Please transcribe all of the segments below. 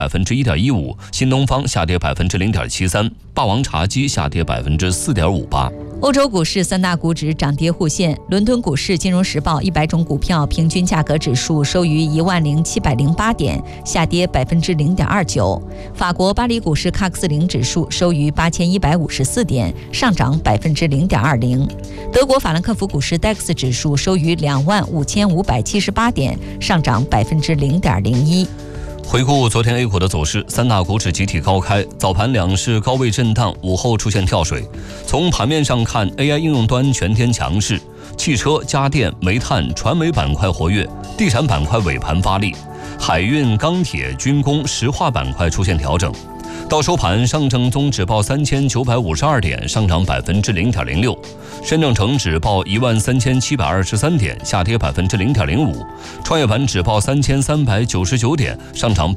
1.15%，新东方下跌0.73%，霸王茶姬下跌4.58%。 欧洲股市三大股指涨跌互现，伦敦股市金融时报100种股票平均价格指数收于10708点，下跌0.29%。法国巴黎股市喀克斯林指数收于8154点，上涨0.20%。德国法兰克福股市 DAX 指数收于25578点，上涨0.01%。 回顾昨天 A 股的走势，三大股指集体高开，早盘两市高位震荡，午后出现跳水。从盘面上看， AI 应用端全天强势，汽车、家电、煤炭、传媒板块活跃，地产板块尾盘发力，海运、钢铁、军工、石化板块出现调整。到收盘，上证综指报3952点，上涨0.06%；深证成指报13723点，下跌0.05%；创业板指报3399点，上涨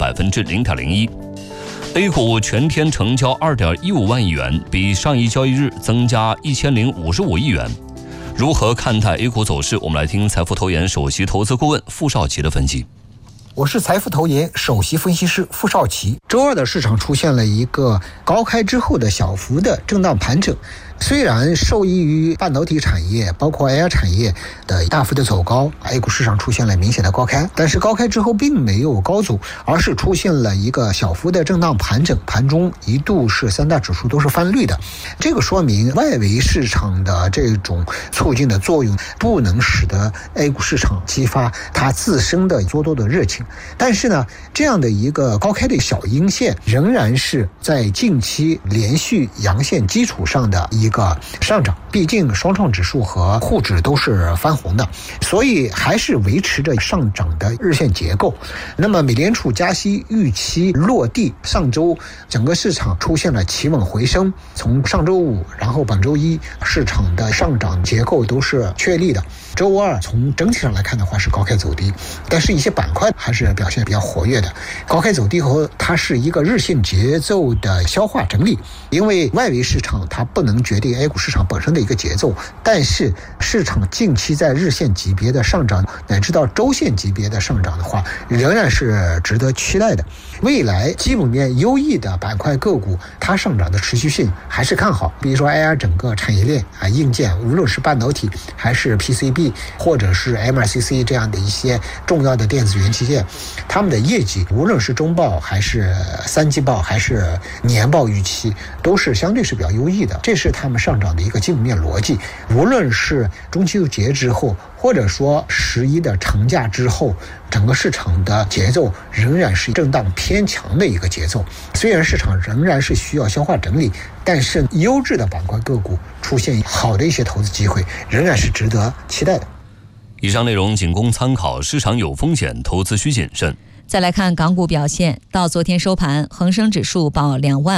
0.01%。A 股全天成交2.15万亿元，比上一交易日增加1055亿元。如何看待 A 股走势？我们来听财富投研首席投资顾问傅少奇的分析。 我是财富投研首席分析师傅少奇。周二的市场出现了一个高开之后的小幅的震荡盘整，虽然受益于半导体产业包括 AI 产业的大幅的走高， A 股市场出现了明显的高开，但是高开之后并没有高走，而是出现了一个小幅的震荡盘整，盘中一度是三大指数都是翻绿的。这个说明外围市场的这种促进的作用不能使得 A 股市场激发它自身的做多的热情。但是呢，这样的一个高开的小阴线仍然是在近期连续阳线基础上的一个上涨，毕竟双创指数和沪指都是翻红的，所以还是维持着上涨的日线结构。那么美联储加息预期落地，上周整个市场出现了企稳回升，从上周五然后本周一市场的上涨结构都是确立的。周二从整体上来看的话是高开走低，但是一些板块还是表现比较活跃的。高开走低后，它是一个日线节奏的消化整理，因为外围市场它不能决定 A 股市场本身的一个节奏，但是市场近期在日线级别的上涨乃至到周线级别的上涨的话，仍然是值得期待的。未来基本面优异的板块个股，它上涨的持续性还是看好，比如说 AI 整个产业链硬件，无论是半导体还是 PCB 或者是 MLCC 这样的一些重要的电子元器件，他们的业绩无论是中报还是三季报还是年报预期都是相对是比较优异的，这是他们上涨的一个基本面逻辑。无论是中秋节之后，或者说11的长假之后，整个市场的节奏仍然是震荡偏强的一个节奏。虽然市场仍然是需要消化整理，但是优质的板块个股出现好的一些投资机会，仍然是值得期待的。 以上内容仅供参考，市场有风险，投资需谨慎。 再来看港股表现，到昨天收盘，恒生指数报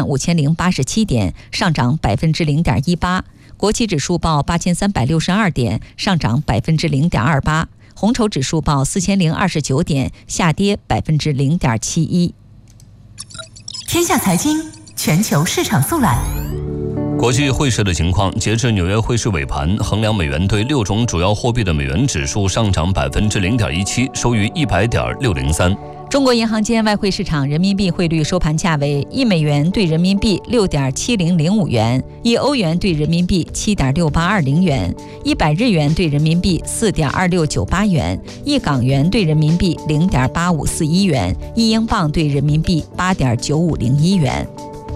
25087点，上涨0.18%；国企指数报8362点，上涨0.28%；红筹指数报4029点，下跌0.71%。 天下财经全球市场速览。 国际汇市的情况，截至纽约汇市尾盘，衡量美元对6种主要货币的美元指数上涨0.17%，收于100.603。 中国银行间外汇市场人民币汇率收盘价为1美元对人民币6.7005元，1欧元对人民币7.6820元，100日元对人民币4.2698元，1港元对人民币0.8541元，1英镑对人民币8.9501元。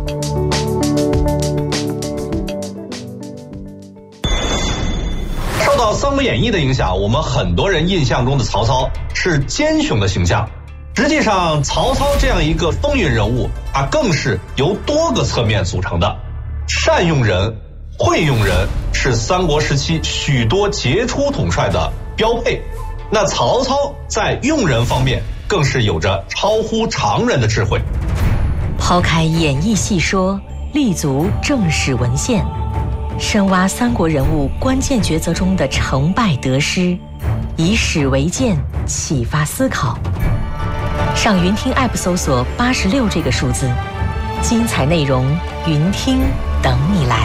受到《三国演义》的影响，我们很多人印象中的曹操是奸雄的形象。实际上，曹操这样一个风云人物，他更是由多个侧面组成的。善用人、会用人是三国时期许多杰出统帅的标配。那曹操在用人方面更是有着超乎常人的智慧。 抛开演义细说，立足正史文献，深挖三国人物关键抉择中的成败得失，以史为鉴，启发思考。上云听 App 搜索86这个数字，精彩内容云听等你来。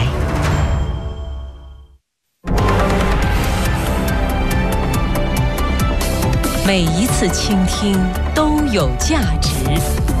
每一次倾听都有价值。